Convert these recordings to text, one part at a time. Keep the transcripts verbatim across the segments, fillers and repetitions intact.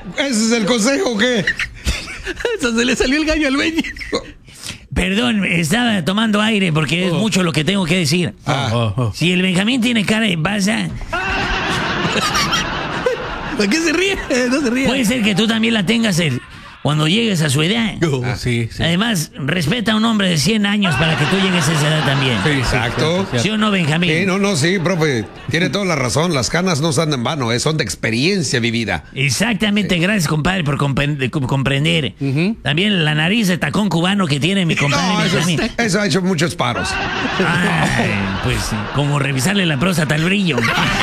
¿Ese es el consejo o qué? Eso se le salió el gallo al Benji. Perdón, estaba tomando aire porque es Oh. mucho lo que tengo que decir. Ah. Oh, oh. Si el Benjamín tiene cara de pasa, ¿Por qué se ríe? Eh, No se ríe. puede ser que tú también la tengas el, cuando llegues a su edad. Oh, sí, sí. Además, respeta a un hombre de cien años para que tú llegues a esa edad también. Sí, sí, Exacto. cierto, ¿Sí cierto. o no, Benjamín? Sí, no, no, sí, profe. Tiene toda la razón. Las canas no están en vano, eh, son de experiencia vivida. Exactamente, gracias, compadre, por compre- co- comprender. También la nariz de tacón cubano que tiene mi compadre No, eso, Benjamín. eso ha hecho muchos paros. Ay, pues, como revisarle la próstata al brillo.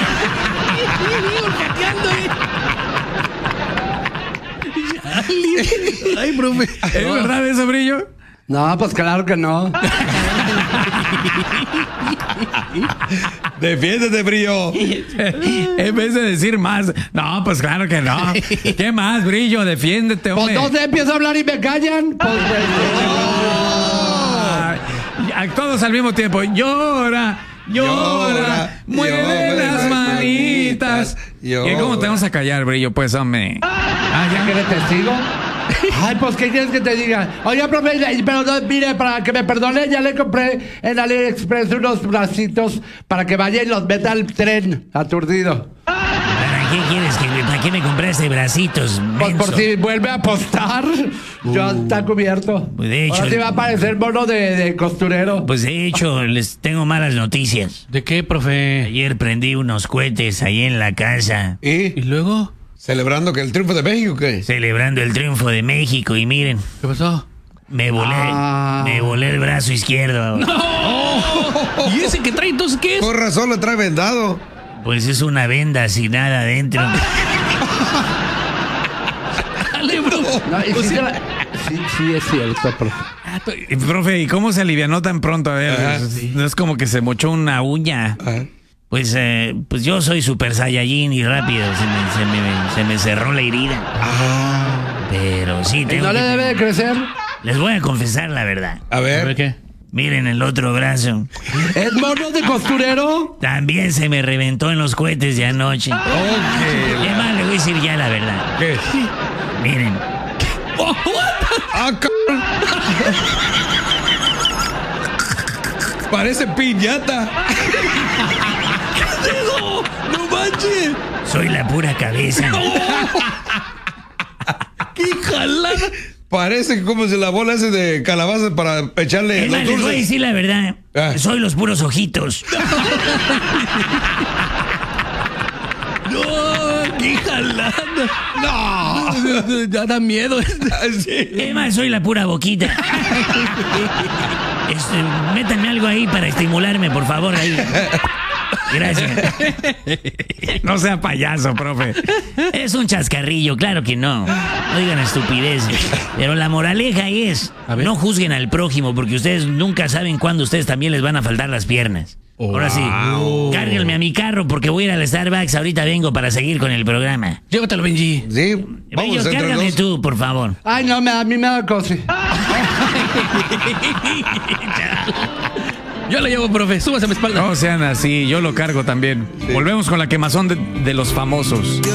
Ay, profe. ¿Es verdad eso, Brillo? No, pues claro que no. Defiéndete, Brillo. En vez de decir más. No, pues claro que no. ¿Qué más, Brillo? Defiéndete, Pues hombre. no sé, empiezo a hablar y me callan. Pues, Ay, a todos al mismo tiempo. Llora, llora, Llora, mueve llora, las manitas. llora. ¿Y cómo te vamos a callar, Brillo? Pues, hombre. ah, ¿ya que eres testigo? Ay, pues, ¿qué quieres que te diga? Oye, profe, pero no, mire, para que me perdone, ya le compré en AliExpress unos bracitos para que vaya y los meta al tren aturdido. ¿Para qué quieres que ¿Para qué me compraste bracitos, Pues por menso? si vuelve a apostar, ya está cubierto. Pues de hecho- Ahora sí va a parecer mono de, de costurero. Pues de hecho, les tengo malas noticias. ¿De qué, profe? Ayer prendí unos cohetes ahí en la casa, ¿Y ¿Y luego? celebrando que el triunfo de México qué? celebrando el triunfo de México, y miren, ¿Qué pasó? me volé, Ah. me volé el brazo izquierdo. ¿Y ese que trae entonces qué es? Por razón lo trae vendado. Pues es una venda sin nada adentro. Dale, bro. No, y O sí, sea, se la- sí, sí, es cierto, profe. ah, to- eh, profe, ¿y cómo se alivianó tan pronto? A ver, Ajá, es, sí. no es como que se mochó una uña. Ah. Pues, eh, pues yo soy super saiyajin y rápido se me, se me, se me cerró la herida. Pero sí, ¿Y tengo no le que- debe de crecer? les voy a confesar la verdad. A A ver, ver. ¿qué? Miren el otro brazo. ¿Es mono de costurero? También se me reventó en los cohetes de anoche. Ok. ¿Qué más le voy a decir ya la verdad? ¿Qué? Miren, Ah, cabrón. Parece piñata. ¡No manches! soy la pura cabeza. ¡Qué jalada! Parece como si la bola ese de calabaza para echarle Es los más, les voy a dulces. decir la verdad. Ah. Soy los puros ojitos. ¡No! ¡Qué jalada! No. Ya da miedo. Sí. Es más, soy la pura boquita. Este, métanme algo ahí para estimularme, por favor, ahí. Gracias. No sea payaso, profe. Es un chascarrillo, claro que no. No digan estupideces. Pero la moraleja ahí es, A ver. no juzguen al prójimo, porque ustedes nunca saben cuándo ustedes también les van a faltar las piernas. Ahora sí, cárguenme a mi carro porque voy a ir al Starbucks. Ahorita vengo para seguir con el programa. Llévatelo, Benji. Sí. Bello, Vamos entre cárgame dos. tú, por favor. Ay, no, me, a mí me da cosa. Yo lo llevo, profe. Súbase a mi espalda. No sean así, yo lo cargo también. Volvemos con la quemazón de, de los famosos.